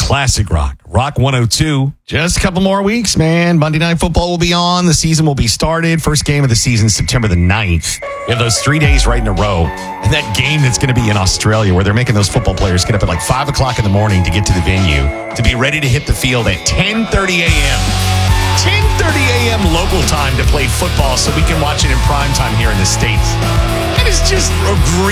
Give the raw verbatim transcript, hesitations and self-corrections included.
classic rock. Rock one oh two. Just a couple more weeks, man. Monday Night Football will be on. The season will be started. First game of the season, September the ninth. We have those three days right in a row. And that game that's going to be in Australia where they're making those football players get up at like five o'clock in the morning to get to the venue to be ready to hit the field at ten thirty a.m. ten thirty a.m. local time to play football so we can watch it in prime time here in the States. That is just a great